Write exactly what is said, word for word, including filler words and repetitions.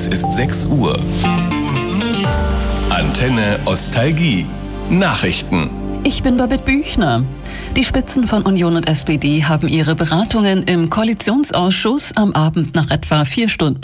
Es ist sechs Uhr. Antenne Ostalgie. Nachrichten. Ich bin Babette Büchner. Die Spitzen von Union und S P D haben ihre Beratungen im Koalitionsausschuss am Abend nach etwa vier Stunden